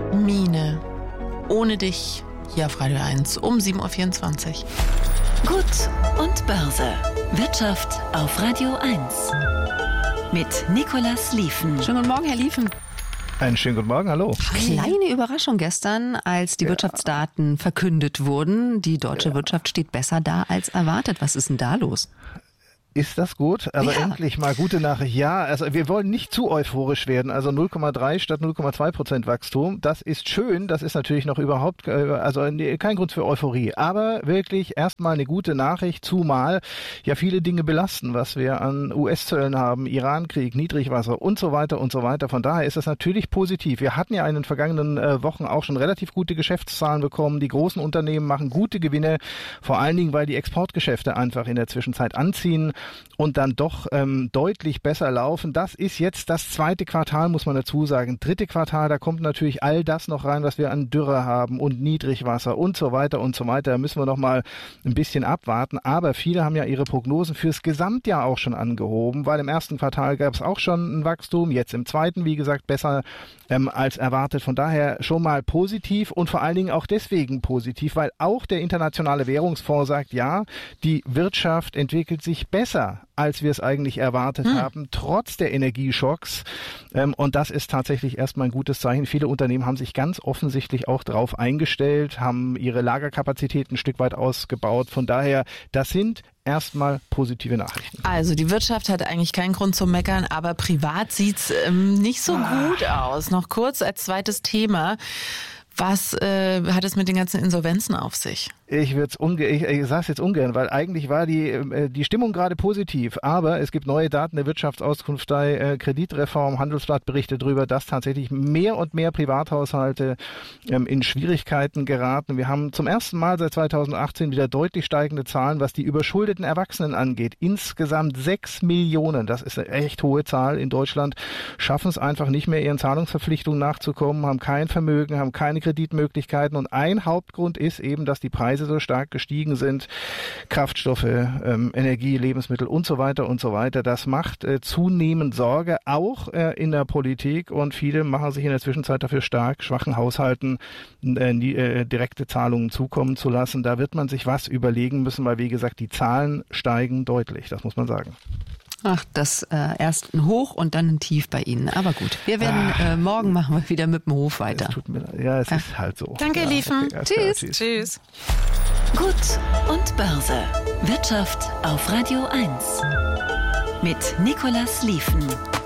Mine. Ohne dich. Hier auf Radio 1 um 7.24 Uhr. Gut und Börse. Wirtschaft auf Radio 1. Mit Nicolas Lieven. Schönen guten Morgen, Herr Lieven. Einen schönen guten Morgen, hallo. Kleine Überraschung gestern, als die Wirtschaftsdaten verkündet wurden. Die deutsche Wirtschaft steht besser da als erwartet. Was ist denn da los? Ist das gut? Aber endlich mal gute Nachricht. Ja, also wir wollen nicht zu euphorisch werden. Also 0,3 statt 0,2% Wachstum. Das ist schön. Das ist natürlich noch überhaupt, also kein Grund für Euphorie. Aber wirklich erstmal eine gute Nachricht, zumal ja viele Dinge belasten, was wir an US-Zöllen haben, Iran-Krieg, Niedrigwasser und so weiter und so weiter. Von daher ist das natürlich positiv. Wir hatten ja in den vergangenen Wochen auch schon relativ gute Geschäftszahlen bekommen. Die großen Unternehmen machen gute Gewinne, vor allen Dingen, weil die Exportgeschäfte einfach in der Zwischenzeit anziehen und dann doch deutlich besser laufen. Das ist jetzt das zweite Quartal, muss man dazu sagen. Dritte Quartal, da kommt natürlich all das noch rein, was wir an Dürre haben und Niedrigwasser und so weiter und so weiter. Da müssen wir noch mal ein bisschen abwarten. Aber viele haben ja ihre Prognosen fürs Gesamtjahr auch schon angehoben, weil im ersten Quartal gab es auch schon ein Wachstum. Jetzt im zweiten, wie gesagt, besser als erwartet. Von daher schon mal positiv und vor allen Dingen auch deswegen positiv, weil auch der Internationale Währungsfonds sagt, ja, die Wirtschaft entwickelt sich besser, als wir es eigentlich erwartet haben, trotz der Energieschocks. Und das ist tatsächlich erstmal ein gutes Zeichen. Viele Unternehmen haben sich ganz offensichtlich auch darauf eingestellt, haben ihre Lagerkapazitäten ein Stück weit ausgebaut. Von daher, das sind erstmal positive Nachrichten. Also die Wirtschaft hat eigentlich keinen Grund zum Meckern, aber privat sieht's nicht so gut aus. Noch kurz als zweites Thema. Was hat es mit den ganzen Insolvenzen auf sich? Ich sage es jetzt ungern, weil eigentlich war die Stimmung gerade positiv. Aber es gibt neue Daten der Wirtschaftsauskunftei, Kreditreform, Handelsblatt berichtet darüber, dass tatsächlich mehr und mehr Privathaushalte in Schwierigkeiten geraten. Wir haben zum ersten Mal seit 2018 wieder deutlich steigende Zahlen, was die überschuldeten Erwachsenen angeht. Insgesamt 6 Millionen, das ist eine echt hohe Zahl in Deutschland, schaffen es einfach nicht mehr, ihren Zahlungsverpflichtungen nachzukommen, haben kein Vermögen, haben keine Kreditmöglichkeiten. Und ein Hauptgrund ist eben, dass die Preise so stark gestiegen sind. Kraftstoffe, Energie, Lebensmittel und so weiter und so weiter. Das macht zunehmend Sorge, auch in der Politik. Und viele machen sich in der Zwischenzeit dafür stark, schwachen Haushalten direkte Zahlungen zukommen zu lassen. Da wird man sich was überlegen müssen, weil, wie gesagt, die Zahlen steigen deutlich. Das muss man sagen. Ach, das erst ein Hoch und dann ein Tief bei Ihnen. Aber gut, wir werden morgen machen wir wieder mit dem Hof weiter. Es tut mir leid. Ja, es ist halt so. Danke, Lieven. Okay, Tschüss. Tschüss. Gut und Börse. Wirtschaft auf Radio 1. Mit Nicolas Lieven.